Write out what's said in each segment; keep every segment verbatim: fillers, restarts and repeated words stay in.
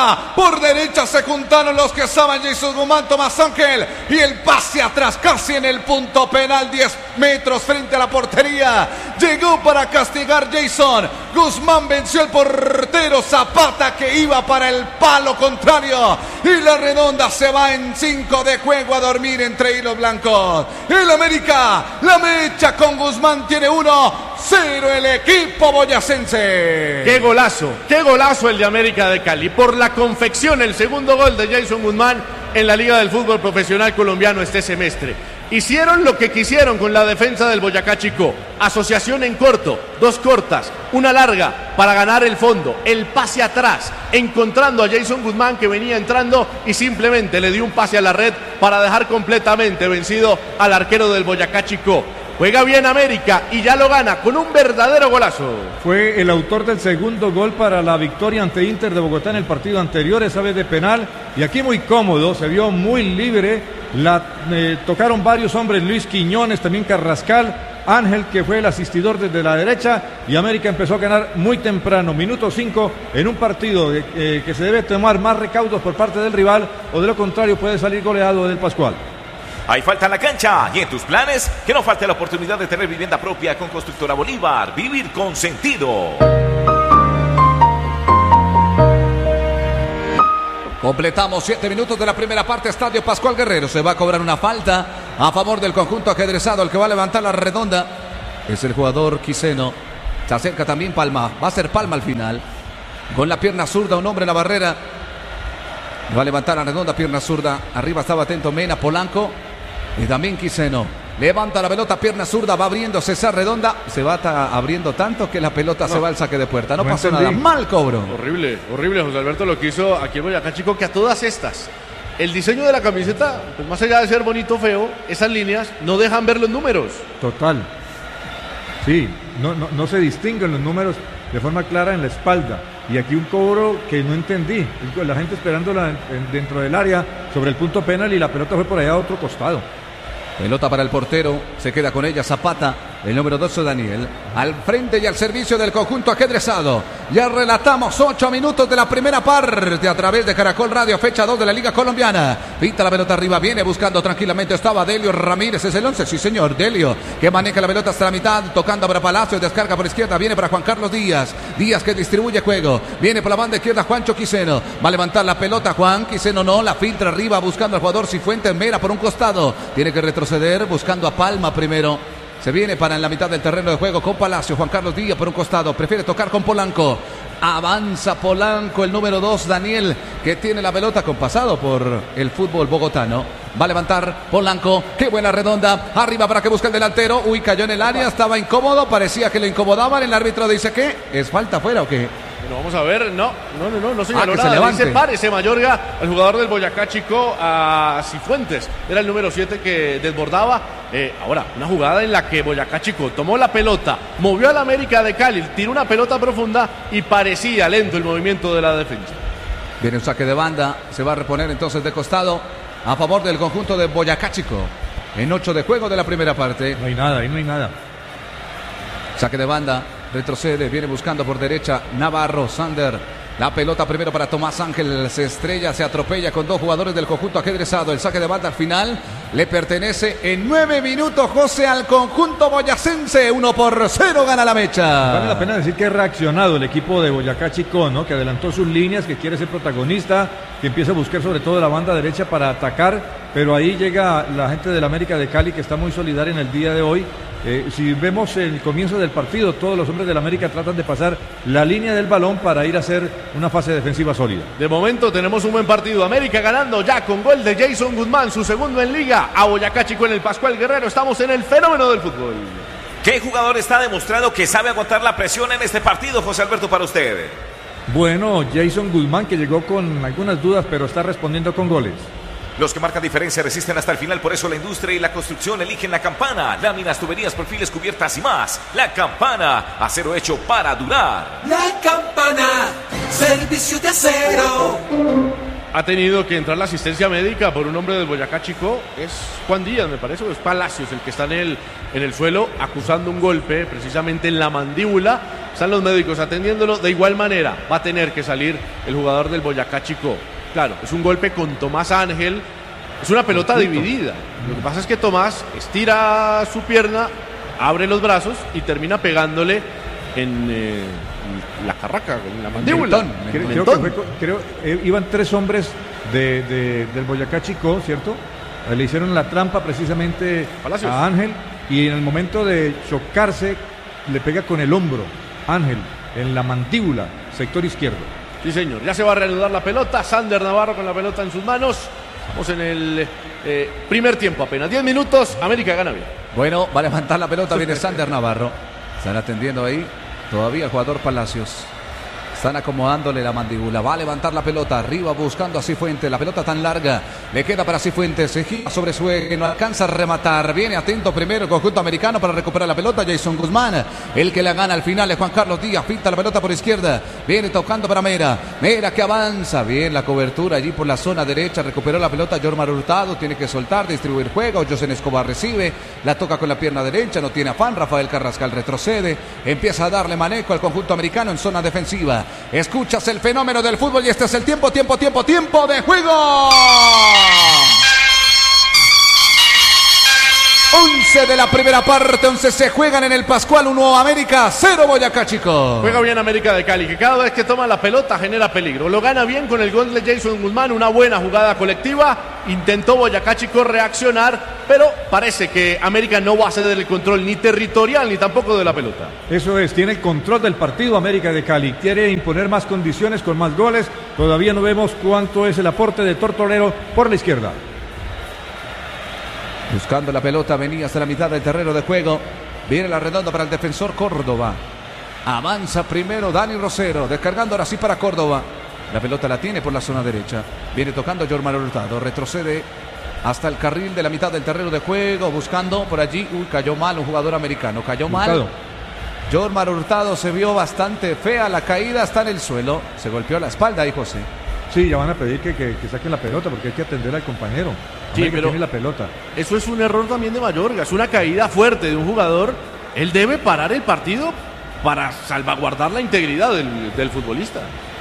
América. Por derecha se juntaron los que estaban: Jason Guzmán, Tomás Ángel, y el pase atrás casi en el punto penal, diez metros frente a la portería. Llegó para castigar Jason Guzmán, venció el portero Zapata, que iba para el palo contrario, y la redonda se va en cinco de juego a dormir entre hilos blancos. El América la mecha con Guzmán, tiene uno cero el equipo boyacense. Qué golazo, qué golazo el de América de Cali. Por la confección, el segundo gol de Jason Guzmán en la Liga del Fútbol Profesional Colombiano este semestre. Hicieron lo que quisieron con la defensa del Boyacá Chicó. Asociación en corto, dos cortas, una larga para ganar el fondo. El pase atrás, encontrando a Jason Guzmán, que venía entrando, y simplemente le dio un pase a la red para dejar completamente vencido al arquero del Boyacá Chicó. Juega bien América y ya lo gana con un verdadero golazo. Fue el autor del segundo gol para la victoria ante Inter de Bogotá en el partido anterior, esa vez de penal, y aquí muy cómodo, se vio muy libre. La eh, tocaron varios hombres: Luis Quiñones, también Carrascal, Ángel, que fue el asistidor desde la derecha, y América empezó a ganar muy temprano, minuto cinco, en un partido de, eh, que se debe tomar más recaudos por parte del rival, o de lo contrario puede salir goleado del Pascual. Hay falta en la cancha y en tus planes, que no falte la oportunidad de tener vivienda propia con Constructora Bolívar. Vivir con sentido. Completamos siete minutos de la primera parte. Estadio Pascual Guerrero. Se va a cobrar una falta a favor del conjunto ajedrezado. El que va a levantar la redonda es el jugador Quiseno. Se acerca también Palma. Va a ser Palma al final. Con la pierna zurda, un hombre en la barrera. Va a levantar la redonda, pierna zurda. Arriba estaba atento Mena, Polanco y también Quiseno. Levanta la pelota, pierna zurda, va abriéndose esa redonda. Se va abriendo tanto que la pelota no. se va al saque de puerta. No, no pasó entendí. nada. Mal cobro. Horrible, horrible, José Alberto, lo que hizo aquí en Boyacá Chico, que a todas estas, el diseño de la camiseta, pues más allá de ser bonito o feo, esas líneas no dejan ver los números. Total. Sí, no, no, no se distinguen los números de forma clara en la espalda. Y aquí un cobro que no entendí. La gente esperándola dentro del área sobre el punto penal, y la pelota fue por allá a otro costado. Pelota para el portero, se queda con ella Zapata, el número doce Daniel, al frente y al servicio del conjunto ajedrezado. Ya relatamos ocho minutos de la primera parte a través de Caracol Radio, fecha dos de la Liga Colombiana. Pinta la pelota arriba, viene buscando tranquilamente, estaba Delio Ramírez, es el once, sí señor, Delio, que maneja la pelota hasta la mitad, tocando para Palacio, descarga por izquierda, viene para Juan Carlos Díaz, Díaz que distribuye juego, viene por la banda izquierda Juancho Quiseno, va a levantar la pelota Juan Quiseno, no, la filtra arriba buscando al jugador Cifuentes Mera por un costado, tiene que retroceder buscando a Palma primero. Se viene para en la mitad del terreno de juego con Palacio. Juan Carlos Díaz por un costado. Prefiere tocar con Polanco. Avanza Polanco, el número dos, Daniel, que tiene la pelota con pasado por el fútbol bogotano. Va a levantar Polanco. Qué buena redonda. Arriba para que busque el delantero. Uy, cayó en el área. Estaba incómodo. Parecía que lo incomodaban. El árbitro dice que es falta fuera o qué. Bueno, vamos a ver. No, no, no, no, no señaló ah, nada. Se levante. Dice párese Mayorga, el jugador del Boyacá Chico, a Cifuentes. Era el número siete que desbordaba. Eh, ahora, una jugada en la que Boyacá Chico tomó la pelota, movió al América de Cali, tiró una pelota profunda y parecía lento el movimiento de la defensa. Viene un saque de banda. Se va a reponer entonces de costado a favor del conjunto de Boyacá Chico. En ocho de juego de la primera parte. No hay nada, ahí no hay nada. Saque de banda. Retrocede, viene buscando por derecha Navarro, Sander. La pelota primero para Tomás Ángel, se estrella, se atropella con dos jugadores del conjunto ajedrezado. El saque de banda al final le pertenece en nueve minutos, José, al conjunto boyacense. Uno por cero gana la mecha. Vale la pena decir que ha reaccionado el equipo de Boyacá Chico, ¿no? Que adelantó sus líneas, que quiere ser protagonista, que empieza a buscar sobre todo la banda derecha para atacar. Pero ahí llega la gente del América de Cali, que está muy solidaria en el día de hoy. Eh, si vemos el comienzo del partido, todos los hombres del América tratan de pasar la línea del balón para ir a hacer una fase defensiva sólida. De momento tenemos un buen partido. América ganando ya con gol de Jason Guzmán, su segundo en Liga. A Boyacá Chico en el Pascual Guerrero. Estamos en el fenómeno del fútbol. ¿Qué jugador está demostrando que sabe aguantar la presión en este partido, José Alberto, para usted? Bueno, Jason Guzmán, que llegó con algunas dudas, pero está respondiendo con goles. Los que marcan diferencia resisten hasta el final, por eso la industria y la construcción eligen La Campana. Láminas, tuberías, perfiles, cubiertas y más. La Campana, acero hecho para durar. La Campana, servicio de acero. Ha tenido que entrar la asistencia médica por un hombre del Boyacá Chico. Es Juan Díaz, me parece, o es Palacios el que está en el, en el suelo acusando un golpe precisamente en la mandíbula están los médicos atendiéndolo. De igual manera va a tener que salir el jugador del Boyacá Chicó. Claro, es un golpe con Tomás Ángel, es una pelota dividida. Lo que pasa es que Tomás estira su pierna, abre los brazos y termina pegándole en eh, la carraca, en la mandíbula. Creo, creo que fue, creo, eh, iban tres hombres de, de, del Boyacá Chicó, ¿cierto? Le hicieron la trampa precisamente Palacios. a Ángel y en el momento de chocarse le pega con el hombro Ángel en la mandíbula, sector izquierdo. Sí, señor, ya se va a reanudar la pelota. Sander Navarro con la pelota en sus manos. Estamos en el eh, primer tiempo, apenas diez minutos. América gana bien. Bueno, va a levantar la pelota, viene Sander Navarro. Están atendiendo ahí todavía el jugador Palacios. Están acomodándole la mandíbula. Va a levantar la pelota arriba buscando a Cifuentes. La pelota tan larga. Le queda para Cifuentes. Se gira sobre su eje. No alcanza a rematar. Viene atento primero el conjunto americano para recuperar la pelota. Jason Guzmán. El que la gana al final es Juan Carlos Díaz. Pinta la pelota por izquierda. Viene tocando para Mera. Mera que avanza. Bien la cobertura allí por la zona derecha. Recuperó la pelota Jormar Hurtado. Tiene que soltar, distribuir juego. Josen Escobar recibe. La toca con la pierna derecha. No tiene afán. Rafael Carrascal retrocede. Empieza a darle manejo al conjunto americano en zona defensiva. Escuchas el fenómeno del fútbol y este es el tiempo, tiempo, tiempo, tiempo de juego. once de la primera parte, once se juegan en el Pascual, uno América, cero Boyacá Chicó. Juega bien América de Cali, que cada vez que toma la pelota genera peligro. Lo gana bien con el gol de Jason Guzmán, una buena jugada colectiva. Intentó Boyacá Chicó reaccionar, pero parece que América no va a ceder el control ni territorial ni tampoco de la pelota. Eso es, tiene el control del partido América de Cali. Quiere imponer más condiciones con más goles. Todavía no vemos cuánto es el aporte de Tortorero por la izquierda. Buscando la pelota, venía hasta la mitad del terreno de juego. Viene la redonda para el defensor Córdoba. Avanza primero Dani Rosero, descargando ahora sí para Córdoba. La pelota la tiene por la zona derecha. Viene tocando Jormar Hurtado, retrocede hasta el carril de la mitad del terreno de juego, buscando por allí. Uy, cayó mal un jugador americano, cayó Hurtado. mal. Jormar Hurtado se vio bastante fea la caída, está en el suelo. Se golpeó la espalda ahí, José. Sí, ya van a pedir que, que, que saquen la pelota porque hay que atender al compañero. Sí, América pero tiene la pelota. Eso es un error también de Mayorga, es una caída fuerte de un jugador. Él debe parar el partido para salvaguardar la integridad del, del futbolista.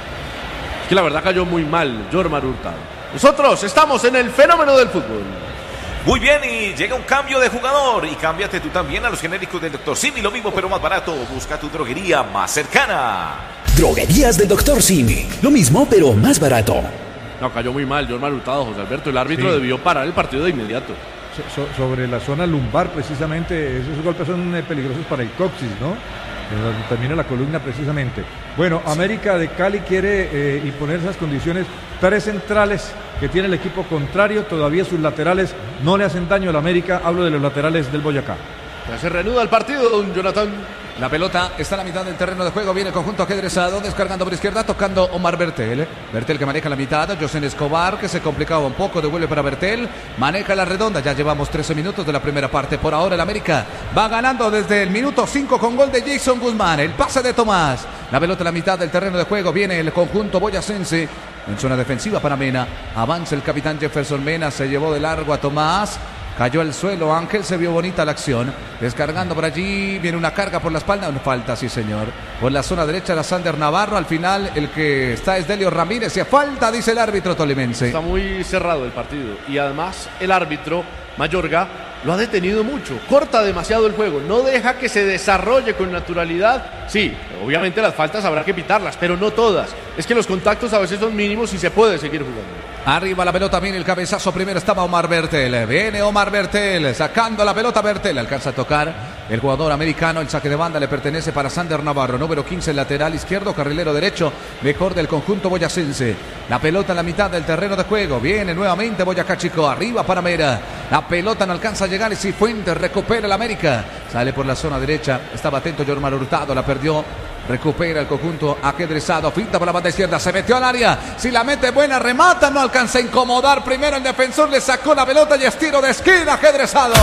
Es que la verdad cayó muy mal Jormar Hurtado. Nosotros estamos en el fenómeno del fútbol. Muy bien, y llega un cambio de jugador. Y cámbiate tú también a los genéricos del doctor Simi. Lo mismo pero más barato. Busca tu droguería más cercana. Droguerías del doctor Simi. Lo mismo pero más barato. No, cayó muy mal Jormar Hurtado, José Alberto. El árbitro Sí. debió parar el partido de inmediato. So- sobre la zona lumbar precisamente, esos golpes son eh, peligrosos para el coxis, ¿no? En donde termina la columna precisamente. Bueno, América de Cali quiere eh, imponer esas condiciones. Tres centrales que tiene el equipo contrario, todavía sus laterales no le hacen daño al América. Hablo de los laterales del Boyacá. Ya se reanuda el partido, don Jonathan. La pelota está a la mitad del terreno de juego. Viene el conjunto ajedrezado, descargando por izquierda, tocando Omar Bertel. Bertel que maneja la mitad. Josen Escobar que se complicaba un poco. Devuelve para Bertel. Maneja la redonda. Ya llevamos trece minutos de la primera parte. Por ahora el América va ganando desde el minuto cinco con gol de Jason Guzmán. El pase de Tomás. La pelota a la mitad del terreno de juego. Viene el conjunto boyacense en zona defensiva para Mena. Avanza el capitán Jefferson Mena. Se llevó de largo a Tomás. Cayó al suelo Ángel, se vio bonita la acción. Descargando por allí, viene una carga por la espalda. Una falta, sí señor. Por la zona derecha la Sander Navarro. Al final el que está es Delio Ramírez. Se falta, dice el árbitro tolimense. Está muy cerrado el partido. Y además el árbitro, Mayorga, lo ha detenido mucho. Corta demasiado el juego. No deja que se desarrolle con naturalidad. Sí, obviamente las faltas habrá que pitarlas, pero no todas. Es que los contactos a veces son mínimos y se puede seguir jugando. Arriba la pelota, viene el cabezazo. Primero estaba Omar Bertel. Viene Omar Bertel sacando la pelota. Bertel alcanza a tocar el jugador americano. El saque de banda le pertenece para Sander Navarro. Número quince, lateral izquierdo, carrilero derecho. Mejor del conjunto boyacense. La pelota en la mitad del terreno de juego. Viene nuevamente Boyacá Chicó. Arriba para Mera. La pelota no alcanza a llegar. Y Cifuentes recupera el América. Sale por la zona derecha. Estaba atento Jormar Hurtado. La perdió. Recupera el conjunto ajedrezado. Finta por la banda izquierda. Se metió al área. Si la mete buena, remata. No alcanza a incomodar. Primero el defensor le sacó la pelota y es tiro de esquina. Ajedrezado.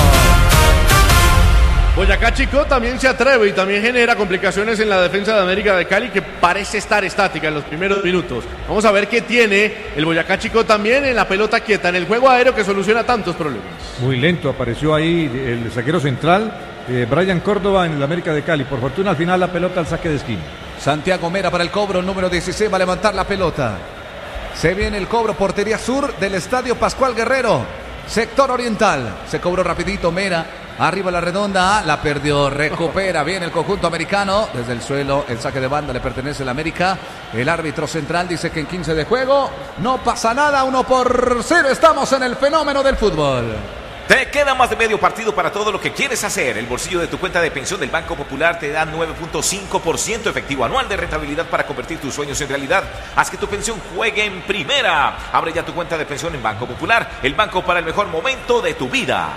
Boyacá Chicó también se atreve y también genera complicaciones en la defensa de América de Cali, que parece estar estática en los primeros minutos. Vamos a ver qué tiene el Boyacá Chicó también en la pelota quieta, en el juego aéreo que soluciona tantos problemas. Muy lento apareció ahí el zaguero central eh, Brian Córdoba en el América de Cali. Por fortuna al final la pelota al saque de esquina. Santiago Mera para el cobro, el número dieciséis va a levantar la pelota. Se viene el cobro, portería sur del Estadio Pascual Guerrero, sector oriental. Se cobró rapidito Mera, arriba la redonda, la perdió, recupera bien el conjunto americano. Desde el suelo, el saque de banda le pertenece al América. El árbitro central dice que en quince de juego no pasa nada, uno por cero. Estamos en el fenómeno del fútbol. Te queda más de medio partido para todo lo que quieres hacer. El bolsillo de tu cuenta de pensión del Banco Popular te da nueve punto cinco por ciento efectivo anual de rentabilidad para convertir tus sueños en realidad. Haz que tu pensión juegue en primera. Abre ya tu cuenta de pensión en Banco Popular, el banco para el mejor momento de tu vida.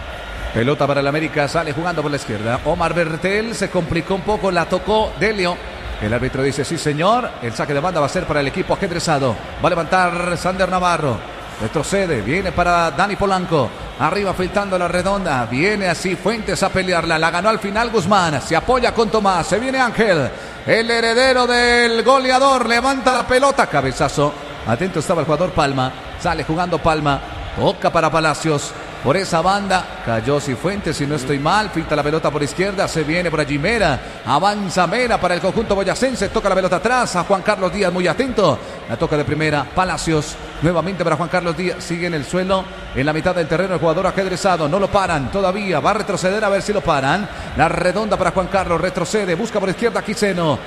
Pelota para el América, sale jugando por la izquierda. Omar Bertel se complicó un poco, la tocó Delio. El árbitro dice sí señor, el saque de banda va a ser para el equipo ajedrezado. Va a levantar Sander Navarro. Retrocede, viene para Dani Polanco. Arriba filtrando la redonda. Viene así Fuentes a pelearla. La ganó al final Guzmán. Se apoya con Tomás. Se viene Ángel. El heredero del goleador. Levanta la pelota. Cabezazo. Atento estaba el jugador Palma. Sale jugando Palma. Toca para Palacios. Por esa banda cayó Cifuentes, si no estoy mal. Filtra la pelota por izquierda. Se viene por allí Mera. Avanza Mera para el conjunto boyacense. Toca la pelota atrás a Juan Carlos Díaz, muy atento. La toca de primera Palacios. Nuevamente para Juan Carlos Díaz. Sigue en el suelo. En la mitad del terreno el jugador ajedrezado. No lo paran todavía. Va a retroceder a ver si lo paran. La redonda para Juan Carlos. Retrocede. Busca por izquierda Quiseno.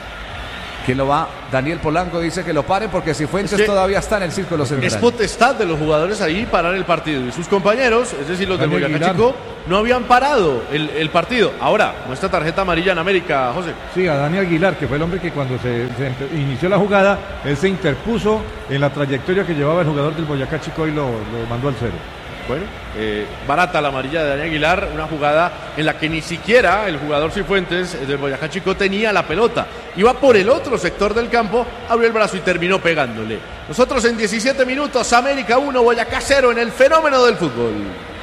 ¿Quién lo va? Daniel Polanco dice que lo paren porque Cifuentes es que todavía está en el círculo central. Es potestad de los jugadores ahí parar el partido. Y sus compañeros, es decir, los del Boyacá Chico, no habían parado el, el partido. Ahora, muestra tarjeta amarilla en América, José. Sí, a Dani Aguilar, que fue el hombre que cuando se, se inició la jugada, él se interpuso en la trayectoria que llevaba el jugador del Boyacá Chico y lo, lo mandó al cero. Bueno, eh, barata la amarilla de Dani Aguilar, una jugada en la que ni siquiera el jugador Cifuentes del Boyacá Chico tenía la pelota. Iba por el otro sector del campo, abrió el brazo y terminó pegándole. Nosotros en diecisiete minutos, América uno, Boyacá cero en el fenómeno del fútbol.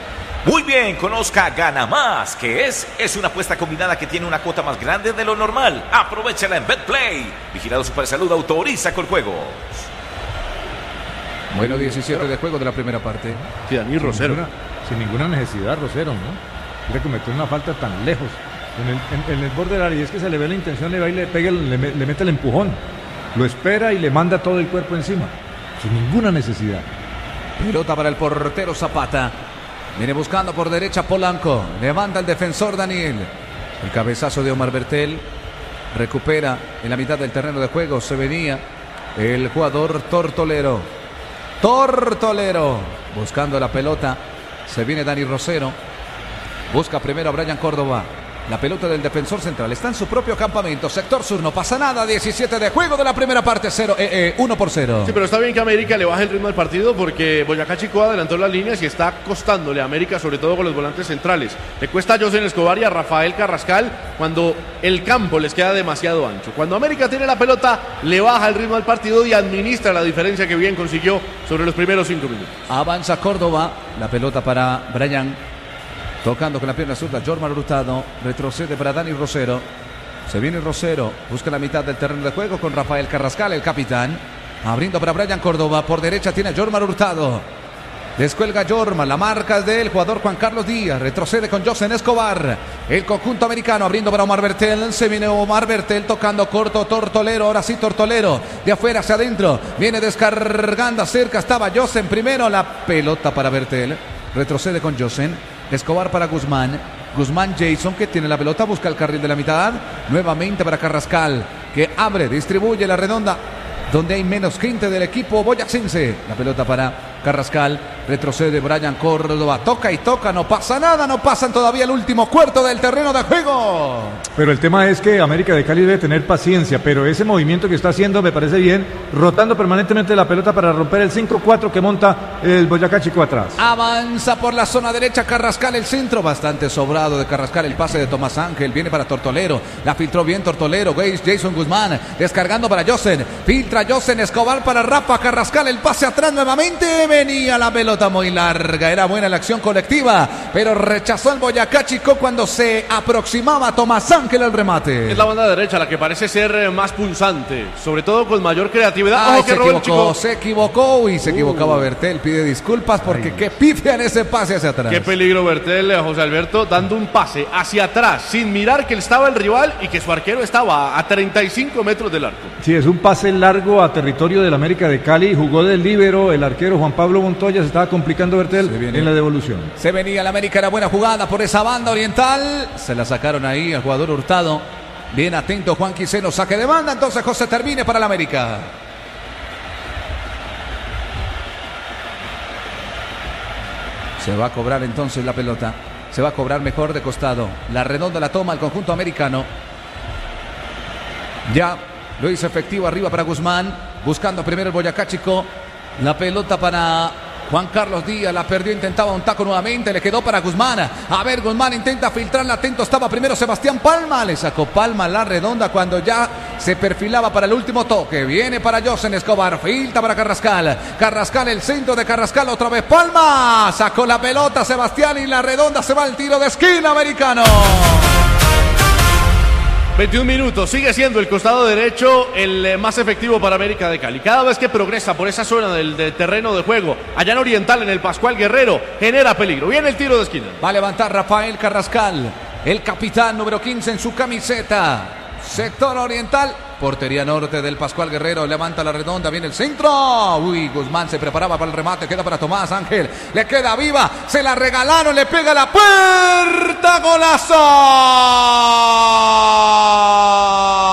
Muy bien, conozca Gana Más, que es, es una apuesta combinada que tiene una cuota más grande de lo normal. Aprovechala en BetPlay. Vigilado Supersalud, autoriza con juegos. Bueno, diecisiete de juego de la primera parte. Sí, Dani Rosero. Sin ninguna, sin ninguna necesidad, Rosero, ¿no? Quiere cometer una falta tan lejos. En el, en, en el borde del área, y es que se le ve la intención, le va y le pega, le, le mete el empujón. Lo espera y le manda todo el cuerpo encima. Sin ninguna necesidad. Pelota para el portero Zapata. Viene buscando por derecha Polanco. Levanta el defensor Daniel. El cabezazo de Omar Bertel. Recupera en la mitad del terreno de juego. Se venía el jugador Tortolero. Tortolero buscando la pelota. Se viene Dani Rosero. Busca primero a Brian Córdoba. La pelota del defensor central está en su propio campamento. Sector sur, no pasa nada. diecisiete de juego de la primera parte. cero, eh, eh, uno por cero. Sí, pero está bien que América le baje el ritmo al partido porque Boyacá Chico adelantó las líneas y está costándole a América, sobre todo con los volantes centrales. Le cuesta a José Escobar y a Rafael Carrascal cuando el campo les queda demasiado ancho. Cuando América tiene la pelota, le baja el ritmo al partido y administra la diferencia que bien consiguió sobre los primeros cinco minutos. Avanza Córdoba. La pelota para Brian. Tocando con la pierna zurda, Jorman Hurtado. Retrocede para Dani Rosero. Se viene Rosero. Busca la mitad del terreno de juego con Rafael Carrascal, el capitán. Abriendo para Brian Córdoba. Por derecha tiene a Jorman Hurtado. Descuelga Jorman. La marca del jugador Juan Carlos Díaz. Retrocede con José Escobar. El conjunto americano abriendo para Omar Bertel. Se viene Omar Bertel tocando corto. Tortolero. Ahora sí Tortolero. De afuera hacia adentro. Viene descargando. Cerca estaba Josen primero. La pelota para Bertel. Retrocede con Josen. Escobar para Guzmán. Guzmán Jason que tiene la pelota. Busca el carril de la mitad. Nuevamente para Carrascal. Que abre, distribuye la redonda. Donde hay menos gente del equipo boyacense. La pelota para Carrascal. Retrocede Brian Córdoba. Toca y toca. No pasa nada. No pasan todavía el último cuarto del terreno de juego. Pero el tema es que América de Cali debe tener paciencia. Pero ese movimiento que está haciendo me parece bien. Rotando permanentemente la pelota para romper el cinco cuatro que monta el Boyacá Chico atrás. Avanza por la zona derecha Carrascal. El centro bastante sobrado de Carrascal. El pase de Tomás Ángel. Viene para Tortolero. La filtró bien Tortolero. Jason Guzmán. Descargando para Josen. Filtra Josen Escobar para Rafa Carrascal. El pase atrás nuevamente. Venía la pelota. pelota muy larga. Era buena la acción colectiva, pero rechazó el Boyacá Chico cuando se aproximaba Tomás Ángel al remate. Es la banda derecha la que parece ser más pulsante, sobre todo con mayor creatividad. Ay, Ojo, se que roba el equivocó, Chico. se equivocó. Uy, se equivocaba Bertel. Pide disculpas porque qué pifia en ese pase hacia atrás. Qué peligro Bertel, José Alberto, dando un pase hacia atrás, sin mirar que estaba el rival y que su arquero estaba a treinta y cinco metros del arco. Sí, es un pase largo a territorio del América de Cali. Jugó del líbero el arquero Juan Pablo Montoya. Se estaba complicando Bertel en la devolución. Se venía el América, era buena jugada por esa banda oriental. Se la sacaron ahí al jugador Hurtado. Bien atento Juan Quiseno, saque de banda. Entonces José termine para el América. Se va a cobrar entonces la pelota. Se va a cobrar mejor de costado. La redonda la toma el conjunto americano. Ya lo hizo efectivo arriba para Guzmán. Buscando primero el Boyacá Chico. La pelota para Juan Carlos Díaz. La perdió, intentaba un taco nuevamente. Le quedó para Guzmán. A ver, Guzmán intenta filtrarla. Atento estaba primero Sebastián Palma. Le sacó Palma la redonda cuando ya se perfilaba para el último toque. Viene para Josen Escobar. Filtra para Carrascal. Carrascal, el centro de Carrascal. Otra vez Palma. Sacó la pelota Sebastián y la redonda se va al tiro de esquina americano. veintiún minutos, sigue siendo el costado derecho el más efectivo para América de Cali. Cada vez que progresa por esa zona del, del terreno de juego, allá en Oriental, en el Pascual Guerrero, genera peligro. Viene el tiro de esquina. Va a levantar Rafael Carrascal, el capitán número quince en su camiseta. Sector oriental, portería norte del Pascual Guerrero, levanta la redonda, viene el centro. Uy, Guzmán se preparaba para el remate, queda para Tomás Ángel, le queda viva, se la regalaron, le pega la puerta, golazo.